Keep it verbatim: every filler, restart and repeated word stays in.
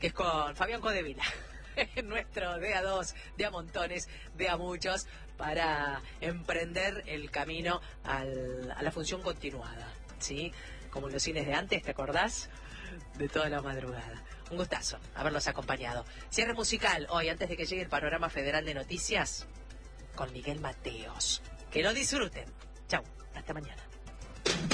que es con Fabián Codevila. Nuestro de a dos, de a montones, de a muchos, para emprender el camino al, a la función continuada, ¿sí? Como en los cines de antes, ¿te acordás? De toda la madrugada. Un gustazo haberlos acompañado. Cierre musical hoy, antes de que llegue el panorama federal de noticias, con Miguel Mateos. Que lo disfruten. Chau, hasta mañana.